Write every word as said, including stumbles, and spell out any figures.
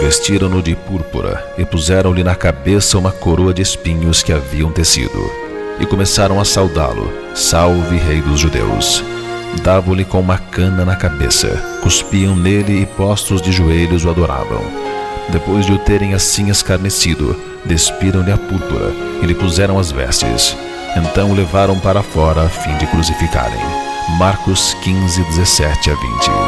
Vestiram-no de púrpura e puseram-lhe na cabeça uma coroa de espinhos que haviam tecido. E começaram a saudá-lo: Salve, Rei dos Judeus! Davam-lhe com uma cana na cabeça, cuspiam nele e, postos de joelhos, o adoravam. Depois de o terem assim escarnecido, despiram-lhe a púrpura e lhe puseram as vestes. Então o levaram para fora a fim de crucificarem. Marcos quinze, dezessete a vinte.